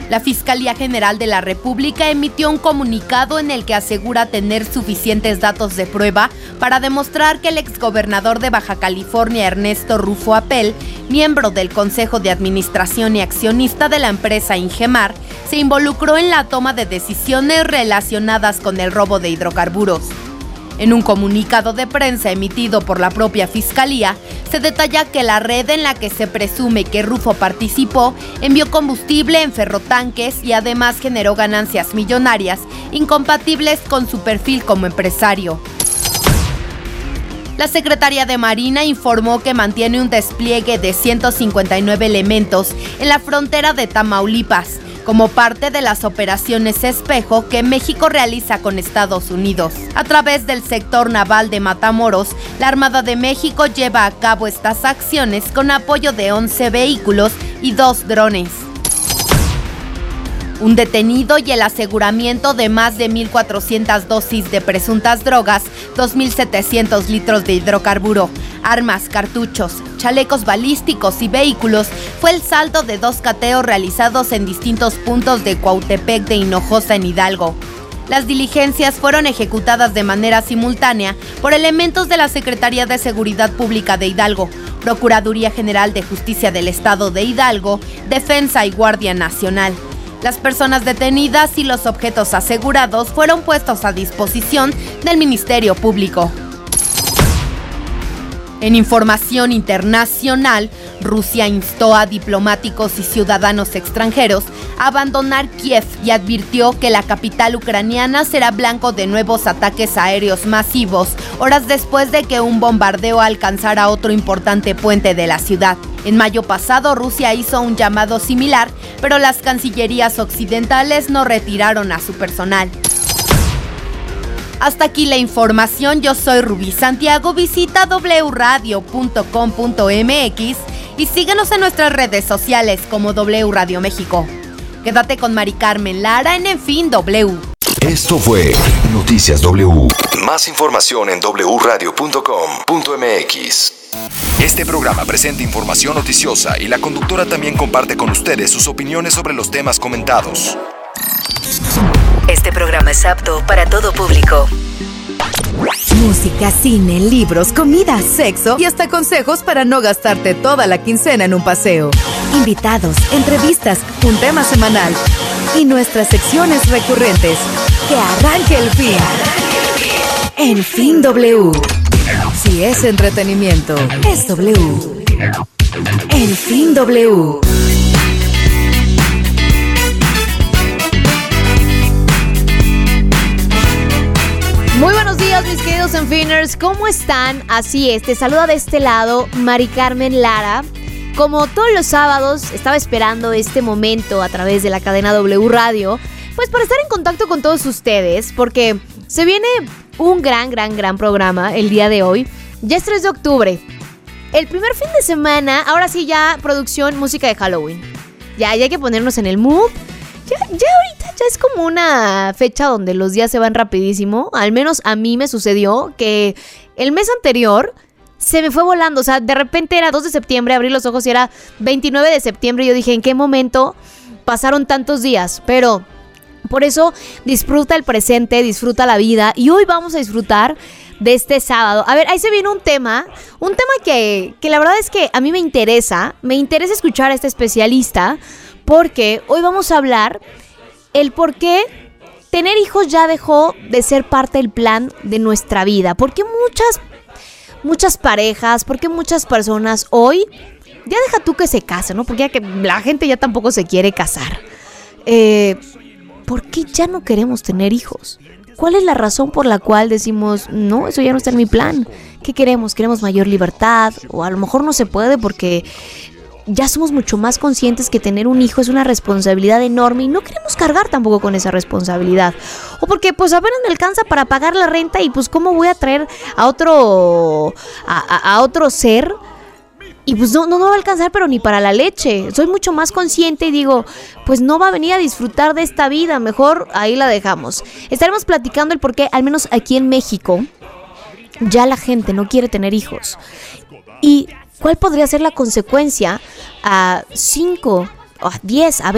La Fiscalía General de la República emitió un comunicado en el que asegura tener suficientes datos de prueba para demostrar que el exgobernador de Baja California, Ernesto Rufo Apel, miembro del Consejo de Administración y accionista de la empresa Ingemar, se involucró en la toma de decisiones relacionadas con el robo de hidrocarburos. En un comunicado de prensa emitido por la propia Fiscalía, se detalla que la red en la que se presume que Rufo participó envió combustible en ferrotanques y además generó ganancias millonarias incompatibles con su perfil como empresario. La Secretaría de Marina informó que mantiene un despliegue de 159 elementos en la frontera de Tamaulipas, como parte de las operaciones Espejo que México realiza con Estados Unidos. A través del sector naval de Matamoros, la Armada de México lleva a cabo estas acciones con apoyo de 11 vehículos y 2 drones. Un detenido y el aseguramiento de más de 1,400 dosis de presuntas drogas, 2,700 litros de hidrocarburo, armas, cartuchos, chalecos balísticos y vehículos fue el saldo de 2 cateos realizados en distintos puntos de Cuautepec de Hinojosa en Hidalgo. Las diligencias fueron ejecutadas de manera simultánea por elementos de la Secretaría de Seguridad Pública de Hidalgo, Procuraduría General de Justicia del Estado de Hidalgo, Defensa y Guardia Nacional. Las personas detenidas y los objetos asegurados fueron puestos a disposición del Ministerio Público. En información internacional, Rusia instó a diplomáticos y ciudadanos extranjeros a abandonar Kiev y advirtió que la capital ucraniana será blanco de nuevos ataques aéreos masivos, horas después de que un bombardeo alcanzara otro importante puente de la ciudad. En mayo pasado, Rusia hizo un llamado similar, pero las cancillerías occidentales no retiraron a su personal. Hasta aquí la información, yo soy Rubí Santiago, visita wradio.com.mx y síguenos en nuestras redes sociales como W Radio México. Quédate con Mari Carmen Lara en fin W. Esto fue Noticias W. Más información en wradio.com.mx. Este programa presenta información noticiosa y la conductora también comparte con ustedes sus opiniones sobre los temas comentados. Este programa es apto para todo público. Música, cine, libros, comida, sexo y hasta consejos para no gastarte toda la quincena en un paseo. Invitados, entrevistas, un tema semanal y nuestras secciones recurrentes. Que arranque el fin. En fin W. Si es entretenimiento, es W. En fin W. Muy buenos días, mis queridos Enfiners, ¿cómo están? Así es, te saluda de este lado Mari Carmen Lara. Como todos los sábados, estaba esperando este momento a través de la cadena W Radio, pues para estar en contacto con todos ustedes, porque se viene un gran programa el día de hoy. Ya es 3 de octubre, el primer fin de semana, ahora sí ya producción música de Halloween. Ya hay que ponernos en el mood. Ya ahorita ya es como una fecha donde los días se van rapidísimo. Al menos a mí me sucedió que el mes anterior se me fue volando. O sea, de repente era 2 de septiembre, abrí los ojos y era 29 de septiembre. Y yo dije, ¿en qué momento pasaron tantos días? Pero por eso disfruta el presente, disfruta la vida. Y hoy vamos a disfrutar de este sábado. A ver, ahí se viene un tema que la verdad es que a mí me interesa escuchar a este especialista, porque hoy vamos a hablar el por qué tener hijos ya dejó de ser parte del plan de nuestra vida. Porque muchas parejas, porque muchas personas hoy, ya deja tú que se casen, ¿no? Porque ya que la gente ya tampoco se quiere casar. ¿Por qué ya no queremos tener hijos? ¿Cuál es la razón por la cual decimos, no, eso ya no está en mi plan? ¿Qué queremos? ¿Queremos mayor libertad? O a lo mejor no se puede porque ya somos mucho más conscientes que tener un hijo es una responsabilidad enorme y no queremos cargar tampoco con esa responsabilidad. O porque pues apenas me alcanza para pagar la renta y pues cómo voy a traer a otro ser y pues no va a alcanzar pero ni para la leche. Soy mucho más consciente y digo, pues no va a venir a disfrutar de esta vida, mejor ahí la dejamos. Estaremos platicando el por qué, al menos aquí en México, ya la gente no quiere tener hijos. Y ¿cuál podría ser la consecuencia a 5, a 10, a 20